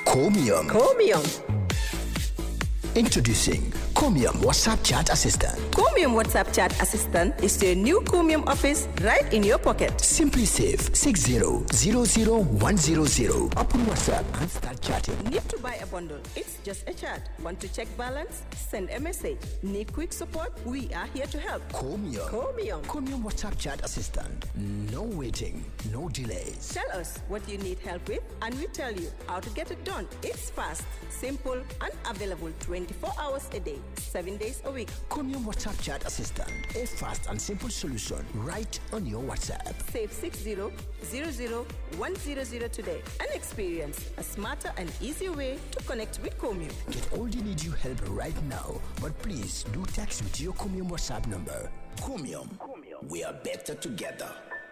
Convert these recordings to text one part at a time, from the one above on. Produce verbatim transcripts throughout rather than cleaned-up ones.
Chromium. Chromium. Introducing Chromium WhatsApp Chat Assistant. Chromium WhatsApp Chat Assistant is your new Chromium office right in your pocket. Simply save six zero zero zero one zero zero. Open WhatsApp and start chatting. Need to buy a bundle? It's just a chat. Want to check balance? Send a message. Need quick support? We are here to help. Chromium. Chromium. Chromium WhatsApp Chat Assistant. No waiting, no delays. Tell us what you need help with and we tell you how to get it done. It's fast, simple and available twenty-four hours a day, seven days a week. Chromium WhatsApp Chat Assistant. A fast and simple solution right on your WhatsApp. Save six zero zero zero one zero zero today and experience a smarter and easier way to connect with Chromium. Get all you need you help right now, but please do text with your Chromium WhatsApp number. Chromium. Chromium. We are better together.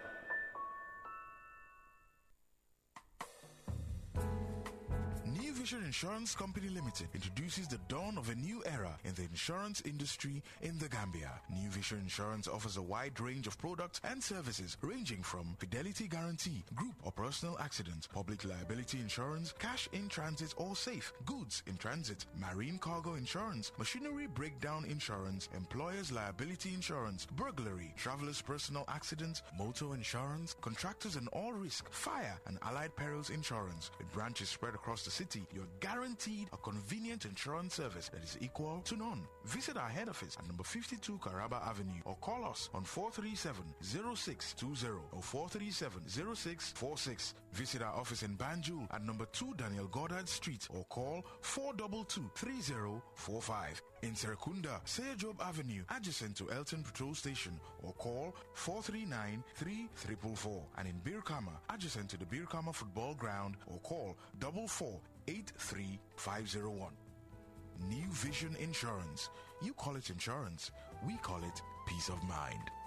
New Vision Insurance Company Limited introduces the dawn of a new era in the insurance industry in the Gambia. New Vision Insurance offers a wide range of products and services ranging from fidelity guarantee, group or personal accident, public liability insurance, cash in transit or safe, goods in transit, marine cargo insurance, machinery breakdown insurance, employer's liability insurance, burglary, traveler's personal accident, motor insurance, contractors and all risk, fire and allied perils insurance. With branches spread across the city, you're guaranteed a convenient insurance service that is equal to none. Visit our head office at number fifty-two Caraba Avenue or call us on four three seven zero six two zero or four three seven zero six four six. Visit our office in Banjul at number two Daniel Goddard Street or call four two two three zero four five. In Serekunda, Seyajob Avenue, adjacent to Elton Patrol Station or call four three nine three four four four. And in Birkama, adjacent to the Birkama Football Ground or call four four eight three five zero one. New Vision Insurance. You call it insurance, we call it peace of mind.